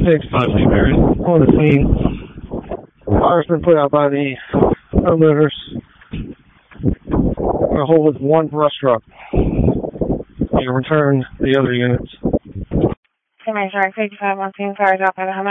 Page 5 on the scene. Fire's been put out by the homeowners. We're going to hold with one brush truck and return the other units. Page 5 on scene. Fire drop by the homeowner.